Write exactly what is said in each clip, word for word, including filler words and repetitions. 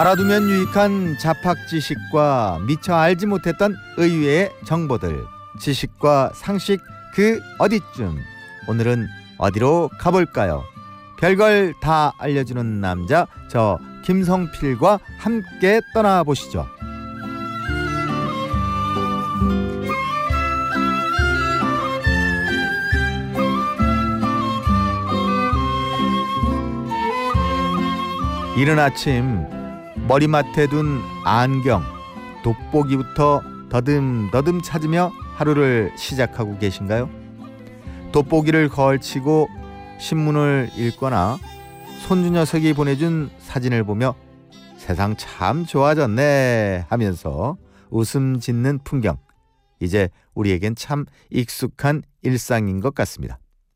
알아두면 유익한 잡학 지식과 미처 알지 못했던 의외의 정보들, 지식과 상식 그 어디쯤. 오늘은 어디로 가볼까요? 별걸 다 알려주는 남자, 저 김성필과 함께 떠나보시죠. 이른 아침 머리맡에 둔 안경, 돋보기부터 더듬더듬 찾으며 하루를 시작하고 계신가요? 돋보기를 걸치고 신문을 읽거나 손주 녀석이 보내준 사진을 보며 세상 참 좋아졌네 하면서 웃음 짓는 풍경, 이제 우리에겐 참 익숙한 일상인 것 같습니다.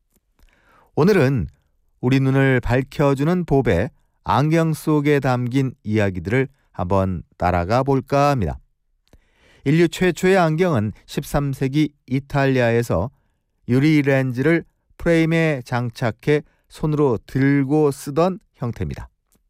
오늘은 우리 눈을 밝혀주는 보배 안경 속에 담긴 이야기들을 한번 따라가 볼까 합니다. 인류 최초의 안경은 십삼 세기 이탈리아에서 유리 렌즈를 프레임에 장착해 손으로 들고 쓰던 형태입니다.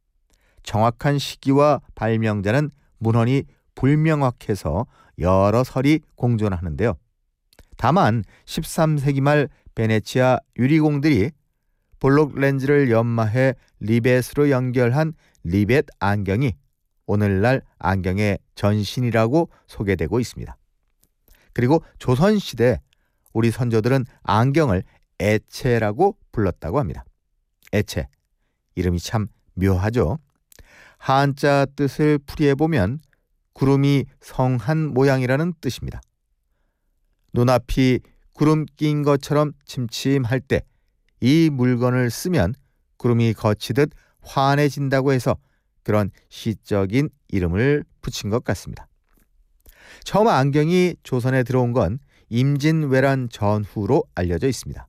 정확한 시기와 발명자는 문헌이 불명확해서 여러 설이 공존하는데요. 다만 십삼 세기 말 베네치아 유리공들이 볼록 렌즈를 연마해 리벳으로 연결한 리벳 안경이 오늘날 안경의 전신이라고 소개되고 있습니다. 그리고 조선시대 우리 선조들은 안경을 애채라고 불렀다고 합니다. 애채, 이름이 참 묘하죠. 한자 뜻을 풀이해보면 구름이 성한 모양이라는 뜻입니다. 눈앞이 구름 낀 것처럼 침침할 때 이 물건을 쓰면 구름이 거치듯 환해진다고 해서 그런 시적인 이름을 붙인 것 같습니다. 처음 안경이 조선에 들어온 건 임진왜란 전후로 알려져 있습니다.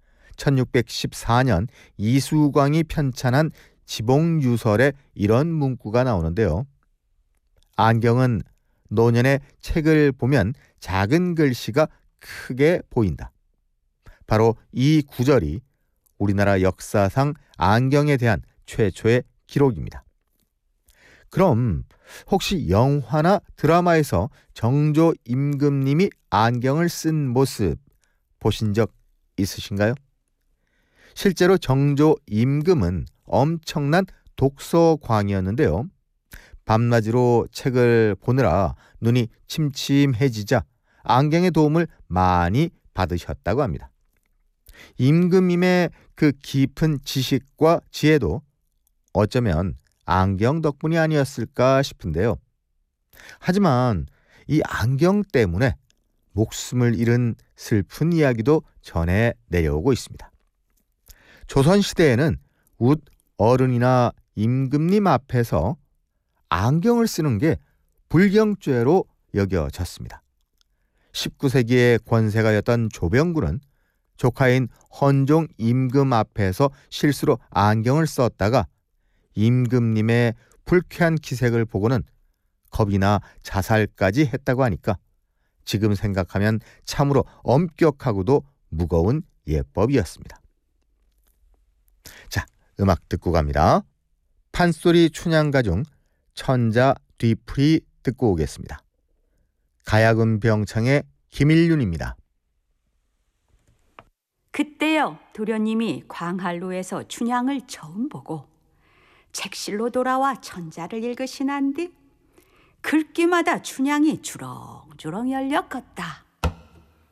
천육백십사 년 이수광이 편찬한 지봉유설에 이런 문구가 나오는데요. 안경은 노년의 책을 보면 작은 글씨가 크게 보인다. 바로 이 구절이 우리나라 역사상 안경에 대한 최초의 기록입니다. 그럼 혹시 영화나 드라마에서 정조 임금님이 안경을 쓴 모습 보신 적 있으신가요? 실제로 정조 임금은 엄청난 독서광이었는데요. 밤낮으로 책을 보느라 눈이 침침해지자 안경의 도움을 많이 받으셨다고 합니다. 임금님의 그 깊은 지식과 지혜도 어쩌면 안경 덕분이 아니었을까 싶은데요. 하지만 이 안경 때문에 목숨을 잃은 슬픈 이야기도 전해 내려오고 있습니다. 조선시대에는 웃 어른이나 임금님 앞에서 안경을 쓰는 게 불경죄로 여겨졌습니다. 십구 세기의 권세가였던 조병구는 조카인 헌종 임금 앞에서 실수로 안경을 썼다가 임금님의 불쾌한 기색을 보고는 겁이나 자살까지 했다고 하니까 지금 생각하면 참으로 엄격하고도 무거운 예법이었습니다. 자, 음악 듣고 갑니다. 판소리 춘향가 중 천자 뒤풀이 듣고 오겠습니다. 가야금 병창의 김일륜입니다. 그때요, 도련님이 광활로에서 춘향을 처음 보고 책실로 돌아와 천자를 읽으시난디 글귀마다 춘향이 주렁주렁 열려 걷다.